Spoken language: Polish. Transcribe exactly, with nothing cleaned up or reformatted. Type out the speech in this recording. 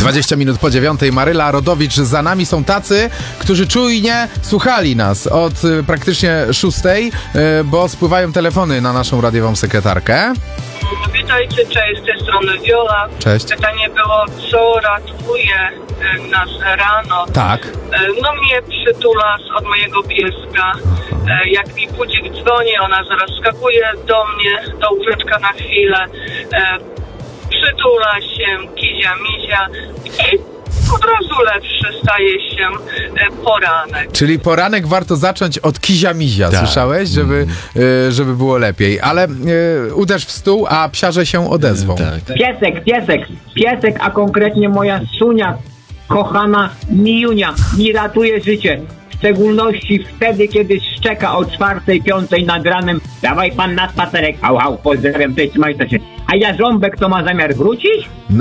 dwadzieścia minut po dziewiątej. Maryla Rodowicz za nami. Są tacy, którzy czujnie słuchali nas od y, praktycznie szóstej, y, bo spływają telefony na naszą radiową sekretarkę. Witajcie, cześć, z tej strony Wiola. Cześć. Pytanie było, co ratuje e, nas rano. Tak. E, no mnie przytula od mojego pieska. E, jak mi budzik dzwoni, ona zaraz skakuje do mnie, do łóżeczka na chwilę. E, przytula się, kizia, mizia i od razu lepszy staje się e, poranek. Czyli poranek warto zacząć od kizia-mizia, Tak. słyszałeś? Żeby, y, żeby było lepiej. Ale y, uderz w stół, a psiarze się odezwą. Tak. Piesek, piesek, piesek, a konkretnie moja Sunia, kochana Mijunia, mi ratuje życie. W szczególności wtedy, kiedy szczeka o czwartej, piątej nad ranem. Dawaj pan na spacerek. Au, au, pozdrawiam, cześć, trzymajcie się. A ja ząbek to ma zamiar wrócić?